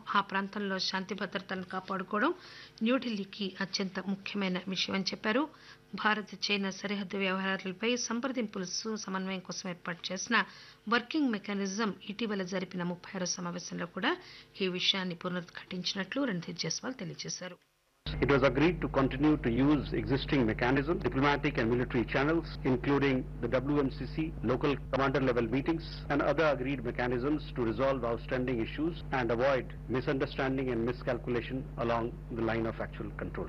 ఆ ప్రాంతంలో శాంతి భద్రతలను కాపాడుకోవడం న్యూఢిల్లీకి అత్యంత ముఖ్యమైన విషయమని చెప్పారు. భారత్ చైనా సరిహద్దు వ్యవహారాలపై సంప్రదింపుల సమన్వయం కోసం ఏర్పాటు చేసిన వర్కింగ్ మెకానిజం ఇటీవల జరిపిన 36వ సమావేశంలో కూడా ఈ విషయాన్ని పునరుద్ఘాటించినట్లు రణ్ధీర్ జైస్వాల్ తెలియజేశారు. It was agreed to continue to use existing mechanisms, diplomatic and military channels, including the WMCC, local commander-level meetings, and other agreed mechanisms to resolve outstanding issues and avoid misunderstanding and miscalculation along the line of actual control.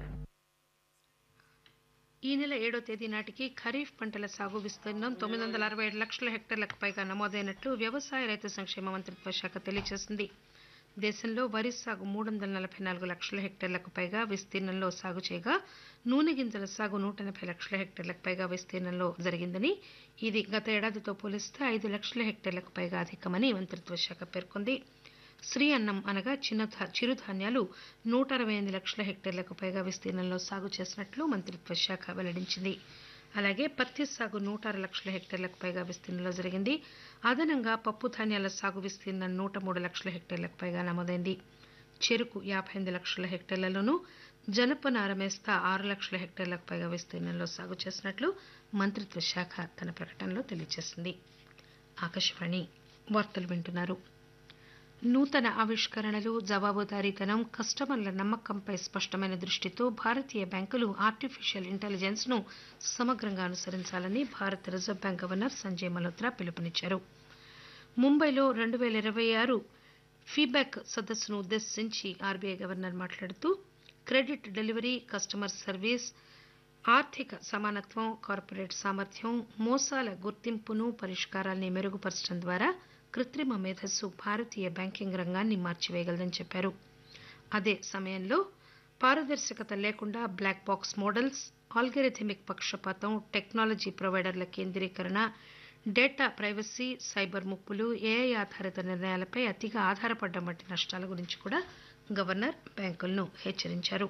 ఈ నెల 7వ తేదీ నాటికి ఖరీఫ్ పంటల సాగు విస్తీర్ణం 967 లక్షల హెక్టార్లకు పైగా నమోదైనట్లు వ్యవసాయ రైతు సంక్షేమ మంత్రిత్వ శాఖ తెలియజేసింది. దేశంలో వరి సాగు 344 లక్షల హెక్టార్లకు పైగా విస్తీర్ణంలో సాగు చేయగా నూనె గింజల సాగు 180 లక్షల హెక్టార్లకు పైగా విస్తీర్ణంలో జరిగిందని, ఇది గత ఏడాదితో పోలిస్తే 5 లక్షల హెక్టార్లకు పైగా అధికమని మంత్రిత్వ శాఖ పేర్కొంది. శ్రీ అన్నం అనగా చిరుధాన్యాలు 168 లక్షల హెక్టార్లకు పైగా విస్తీర్ణంలో సాగు చేసినట్లు మంత్రిత్వ శాఖ వెల్లడించింది. అలాగే పత్తి సాగు 106 లక్షల హెక్టార్లకు పైగా విస్తీర్ణంలో జరిగింది. అదనంగా పప్పు ధాన్యాల సాగు విస్తీర్ణం 103 లక్షల హెక్టార్లకు పైగా నమోదైంది. చెరుకు 58 లక్షల హెక్టార్లలోనూ, జనపనార మేస్తా 6 లక్షల హెక్టార్లకు పైగా విస్తీర్ణంలో సాగు చేసినట్లు మంత్రిత్వ శాఖ తన ప్రకటనలో తెలియజేసింది. ఆకాశవాణి వార్తలు వింటున్నారు. నూతన ఆవిష్కరణలు, జవాబుదారీతనం, కస్టమర్ల నమ్మకంపై స్పష్టమైన దృష్టితో భారతీయ బ్యాంకులు ఆర్టిఫిషియల్ ఇంటెలిజెన్స్ ను సమగ్రంగా అనుసరించాలని భారత reserve bank governor Sanjay Malhotra పిలుపునిచ్చారు. ముంబైలో 2026 ఫీడ్బ్యాక్ సదస్సును ఉద్దేశించి ఆర్బీఐ గవర్నర్ మాట్లాడుతూ క్రెడిట్ డెలివరీ, కస్టమర్ సర్వీస్, ఆర్థిక సమానత్వం, కార్పొరేట్ సామర్థ్యం, మోసాల గుర్తింపును, పరిష్కారాల్ని మెరుగుపరచడం ద్వారా కృత్రిమ మేధస్సు భారతీయ బ్యాంకింగ్ రంగాన్ని మార్చివేయగలదని చెప్పారు. అదే సమయంలో పారదర్శకత లేకుండా బ్లాక్ బాక్స్ మోడల్స్, ఆల్గరిథమిక్ పక్షపాతం, technology ప్రొవైడర్ల కేంద్రీకరణ, data privacy, cyber ముప్పులు, AI ఆధారిత నిర్ణయాలపై అతిగా ఆధారపడడం వంటి నష్టాల గురించి కూడా గవర్నర్ బ్యాంకులను హెచ్చరించారు.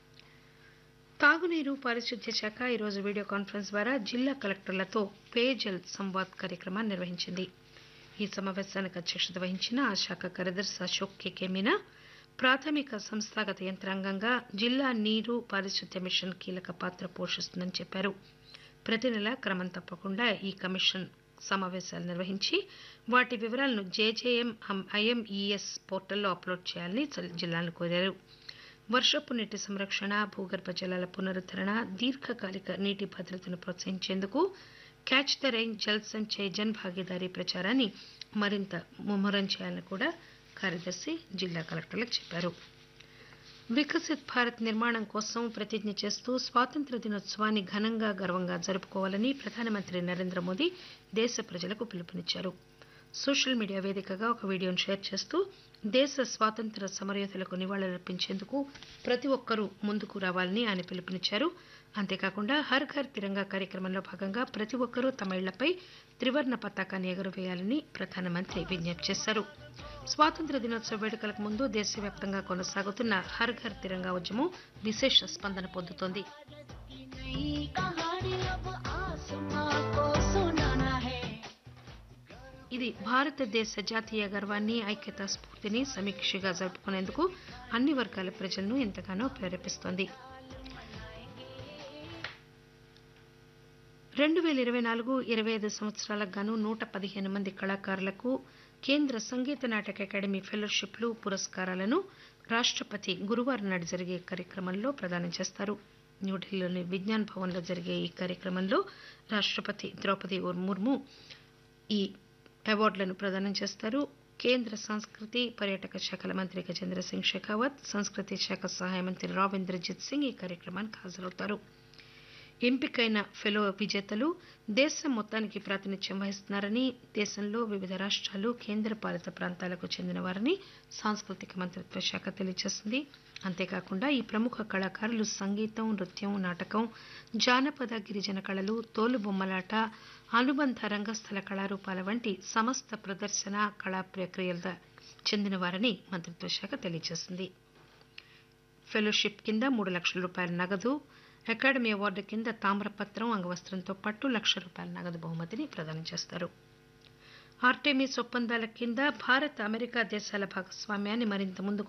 తాగునీరు, పారిశుద్ధ్య శాఖ ఈరోజు వీడియో కాన్ఫరెన్స్ ద్వారా జిల్లా కలెక్టర్లతో పేయజల్ సంవాద్ కార్యక్రమాన్ని నిర్వహించింది. ఈ సమావేశానికి అధ్యక్షత వహించిన ఆ శాఖ కార్యదర్శి అశోక్ కె మీనా ప్రాథమిక సంస్థాగత యంత్రాంగంగా జిల్లా నీరు పారిశుద్ధ్య మిషన్ కీలక పాత్ర పోషిస్తుందని చెప్పారు. ప్రతి నెల క్రమం తప్పకుండా ఈ కమిషన్ సమావేశాలు నిర్వహించి వాటి వివరాలను జేజేఎం ఐఎంఈఎస్ పోర్టల్లో అప్లోడ్ చేయాలని జిల్లాలను కోరారు. వర్షపు నీటి సంరక్షణ, భూగర్భ జలాల పునరుద్దరణ, దీర్ఘకాలిక నీటి భద్రతను ప్రోత్సహించేందుకు catch the rain, Jal Sanchay, Jan Bhagidari ప్రచారాన్ని మరింత ముమ్మరం చేయాలని కూడా కార్యదర్శి జిల్లా కలెక్టర్లకు చెప్పారు. వికసిత్ భారత్ నిర్మాణం కోసం ప్రతిజ్ఞ చేస్తూ స్వాతంత్ర్య దినోత్సవాన్ని ఘనంగా, గర్వంగా జరుపుకోవాలని ప్రధానమంత్రి నరేంద్ర మోదీ దేశ ప్రజలకు పిలుపునిచ్చారు. సోషల్ మీడియా వేదికగా ఒక వీడియోను షేర్ చేస్తూ దేశ స్వాతంత్ర్య సమరయోధులకు నివాళులర్పించేందుకు ప్రతి ఒక్కరూ ముందుకు రావాలని ఆయన పిలుపునిచ్చారు. అంతేకాకుండా హర్ ఘర్ తిరంగా కార్యక్రమంలో భాగంగా ప్రతి ఒక్కరూ తమ ఇళ్లపై త్రివర్ణ పతాకాన్ని ఎగురవేయాలని ప్రధానమంత్రి విజ్ఞప్తి చేశారు. స్వాతంత్ర్య దినోత్సవ వేడుకలకు ముందు దేశవ్యాప్తంగా కొనసాగుతున్న హర్ ఘర్ తిరంగా ఉద్యమం విశేష స్పందన పొందుతోంది. ఇది భారతదేశ జాతీయ గర్వాన్ని, ఐక్యతా స్ఫూర్తిని సమీక్షగా జరుపుకునేందుకు అన్ని వర్గాల ప్రజలను ఎంతగానో ప్రేరేపిస్తోంది. 2024-25 సంవత్సరాలకు గాను 115 మంది కళాకారులకు కేంద్ర సంగీత నాటక అకాడమీ ఫెలోషిప్లు, పురస్కారాలను రాష్టపతి గురువారం నాడు జరిగే కార్యక్రమంలో ప్రదానం చేస్తారు. న్యూఢిల్లీలోని విజ్ఞాన్ భవన్లో జరిగే ఈ కార్యక్రమంలో రాష్టపతి ద్రౌపది ముర్ము ఈ అవార్డులను ప్రదానం చేస్తారు. కేంద్ర సంస్కృతి, పర్యాటక శాఖల మంత్రి గజేంద్ర సింగ్ షెకావత్, సంస్కృతి శాఖ సహాయ మంత్రి రావ్ ఇంద్రజిత్ సింగ్ ఈ కార్యక్రమానికి హాజరవుతారు. ఎంపికైన ఫెలో విజేతలు దేశం మొత్తానికి ప్రాతినిధ్యం వహిస్తున్నారని, దేశంలో వివిధ రాష్ట్రాలు, కేంద్రపాలిత ప్రాంతాలకు చెందిన వారని సాంస్కృతిక మంత్రిత్వ శాఖ తెలియజేసింది. అంతేకాకుండా ఈ ప్రముఖ కళాకారులు సంగీతం, నృత్యం, నాటకం, జానపద, గిరిజన కళలు, తోలుబొమ్మలాట, అనుబంధ రంగస్థల కళారూపాల వంటి సమస్త ప్రదర్శన కళా ప్రక్రియల చెందినవారని మంత్రిత్వ శాఖ తెలియజేసింది. ఫెలోషిప్ కింద 3 లక్షల రూపాయల నగదు, అకాడమీ అవార్డు కింద తామ్రపత్రం, అంగవస్త్రంతో పాటు ₹1,00,000 నగదు బహుమతిని ప్రదానం చేస్తారు. ఆర్టెమిస్ ఒప్పందాల కింద భారత్, అమెరికా దేశాల భాగస్వామ్యాన్ని మరింత ముందుకు